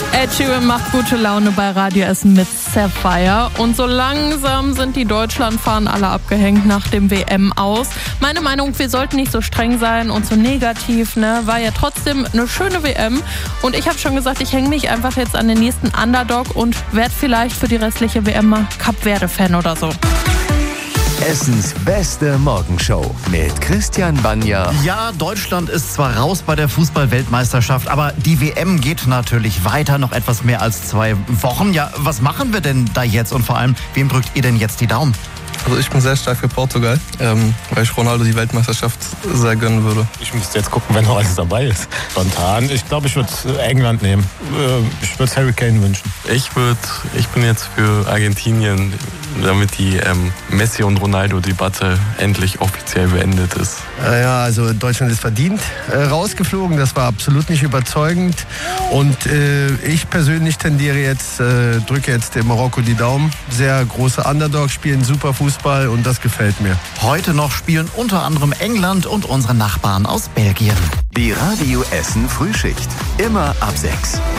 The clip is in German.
Ed Sheeran macht gute Laune bei Radio Essen mit Sapphire. Und so langsam sind die Deutschlandfahnen alle abgehängt nach dem WM aus. Meine Meinung, wir sollten nicht so streng sein und so negativ, ne? War ja trotzdem eine schöne WM. Und ich habe schon gesagt, ich hänge mich einfach jetzt an den nächsten Underdog und werde vielleicht für die restliche WM mal Cap-Verde-Fan oder so. Essens beste Morgenshow mit Christian Banja. Ja, Deutschland ist zwar raus bei der Fußball-Weltmeisterschaft, aber die WM geht natürlich weiter, noch etwas mehr als 2 Wochen. Ja, was machen wir denn da jetzt und vor allem, wem drückt ihr denn jetzt die Daumen? Also ich bin sehr stark für Portugal, weil ich Ronaldo die Weltmeisterschaft sehr gönnen würde. Ich müsste jetzt gucken, wenn noch alles dabei ist. Spontan. Ich glaube, ich würde England nehmen. Ich würde Harry Kane wünschen. Ich bin jetzt für Argentinien, damit die Messi- und Ronaldo-Debatte endlich offiziell beendet ist. Ja, also Deutschland ist verdient rausgeflogen. Das war absolut nicht überzeugend. Und ich persönlich drücke jetzt dem Marokko die Daumen. Sehr große Underdogs, spielen super Fußball und das gefällt mir. Heute noch spielen unter anderem England und unsere Nachbarn aus Belgien. Die Radio Essen Frühschicht. Immer ab 6.